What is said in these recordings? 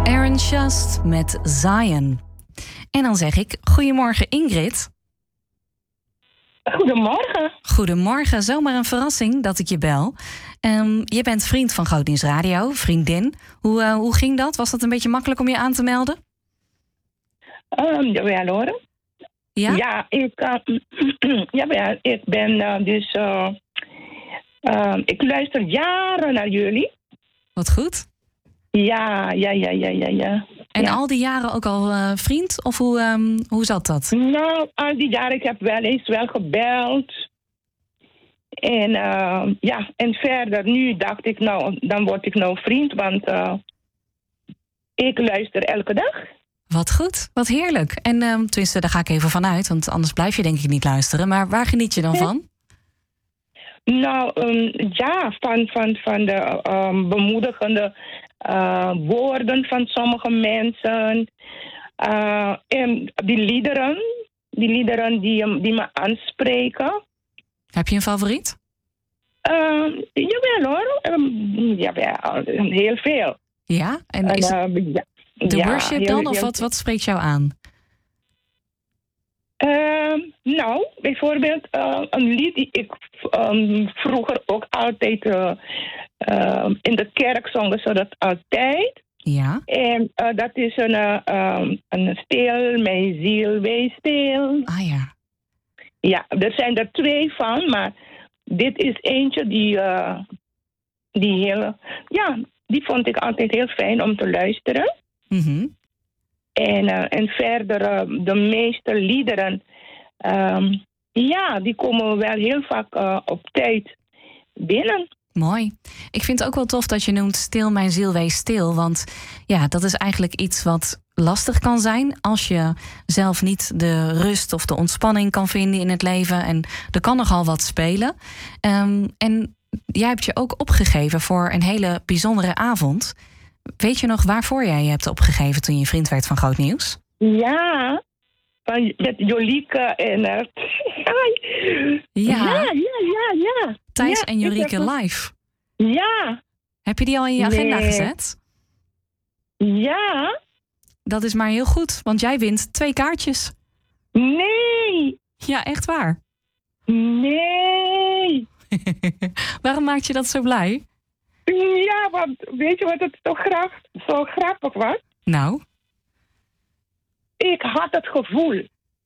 Aaron Shust met Zion. En dan zeg ik, goedemorgen Ingrid. Goedemorgen. Goedemorgen, zomaar een verrassing dat ik je bel. Je bent vriend van Groot Nieuws Radio, vriendin. Hoe ging dat? Was dat een beetje makkelijk om je aan te melden? Jawel hoor. Ja? Ja, ik ben ik luister jaren naar jullie. Wat goed. Ja. En al die jaren ook al vriend? Of hoe zat dat? Nou, al die jaren, ik heb wel eens gebeld. En verder, nu dacht ik, nou, dan word ik nou vriend, want ik luister elke dag. Wat goed, wat heerlijk. En tenminste, daar ga ik even vanuit, want anders blijf je denk ik niet luisteren. Maar waar geniet je dan van? Nou, van de bemoedigende woorden van sommige mensen. En die liederen die me aanspreken. Heb je een favoriet? Jawel hoor. Jawel, heel veel. Ja? En is de worship dan? Of wat spreekt jou aan? Nou, bijvoorbeeld een lied die ik vroeger ook altijd in de kerk zongen ze dat altijd. Ja. En dat is een stil, mijn ziel, wees stil. Ah ja. Ja, er zijn er 2 van, maar dit is eentje die vond ik altijd heel fijn om te luisteren. Mm-hmm. En verder de meeste liederen, die komen wel heel vaak op tijd binnen. Mooi. Ik vind het ook wel tof dat je noemt stil mijn ziel wees stil. Want ja, dat is eigenlijk iets wat lastig kan zijn als je zelf niet de rust of de ontspanning kan vinden in het leven. En er kan nogal wat spelen. En jij hebt je ook opgegeven voor een hele bijzondere avond. Weet je nog waarvoor jij je hebt opgegeven toen je vriend werd van Groot Nieuws? Ja, met Jolieke en... Ja. Thijs en Jorieke live. Ja. Heb je die al in je agenda gezet? Ja. Dat is maar heel goed, want jij wint 2 kaartjes. Nee. Ja, echt waar. Nee. Waarom maakt je dat zo blij? Ja, want weet je wat het zo grappig was? Nou? Ik had het gevoel.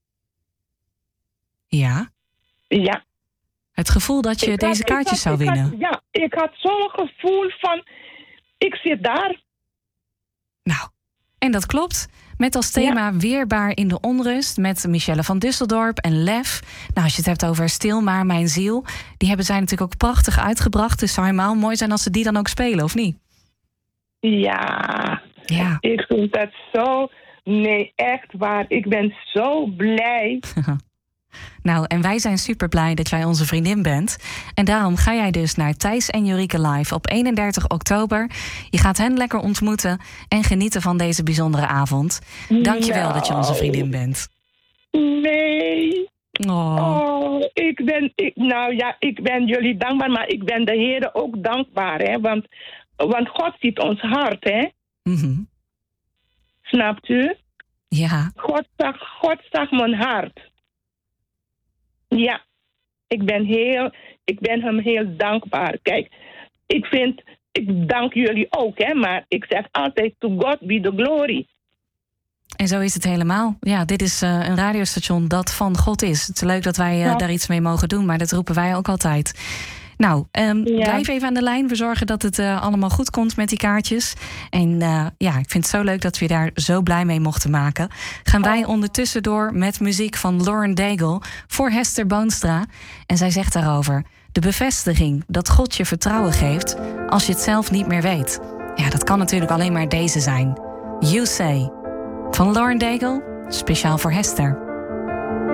Ja? Ja. Het gevoel dat je deze kaartjes zou winnen? Ik had zo'n gevoel van, ik zit daar. Nou, en dat klopt. Met als thema Weerbaar in de onrust met Michelle van Dusseldorp en Lef. Nou, als je het hebt over Stil maar mijn ziel. Die hebben zij natuurlijk ook prachtig uitgebracht. Dus het zou helemaal mooi zijn als ze die dan ook spelen, of niet? Ja. Ik vind dat zo... Nee, echt waar. Ik ben zo blij. Nou, en wij zijn super blij dat jij onze vriendin bent. En daarom ga jij dus naar Thijs en Jorieke live op 31 oktober. Je gaat hen lekker ontmoeten en genieten van deze bijzondere avond. Dankjewel dat je onze vriendin bent. Nee. Oh. Ik ben jullie dankbaar, maar ik ben de Heer ook dankbaar. Hè? Want God ziet ons hart, hè? Mm-hmm. Snapt u? Ja. God zag mijn hart. Ja, ik ben hem heel dankbaar. Kijk, ik dank jullie ook, hè, maar ik zeg altijd, to God be the glory. En zo is het helemaal. Ja, dit is een radiostation dat van God is. Het is leuk dat wij daar iets mee mogen doen, maar dat roepen wij ook altijd. Nou, blijf even aan de lijn. We zorgen dat het allemaal goed komt met die kaartjes. En ik vind het zo leuk dat we je daar zo blij mee mochten maken. Gaan wij ondertussen door met muziek van Lauren Daigle voor Hester Boonstra. En zij zegt daarover: de bevestiging dat God je vertrouwen geeft als je het zelf niet meer weet. Ja, dat kan natuurlijk alleen maar deze zijn. You Say van Lauren Daigle, speciaal voor Hester.